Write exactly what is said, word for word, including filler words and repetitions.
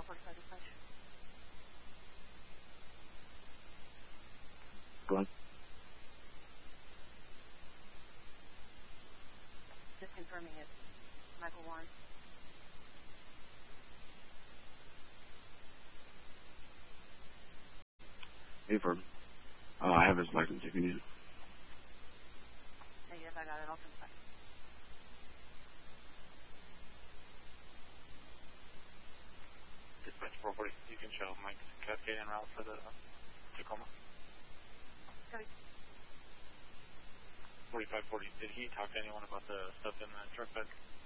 four forty-five dispatch. Go on. Just confirming it's Michael Warren. Affirm. Uh, I have his license if you need it. Negative, I got it. I'll come back. Dispatch four forty, you can show Mike Cascade en route for the Tacoma. Copy. forty-five forty, did he talk to anyone about the stuff in the truck bed?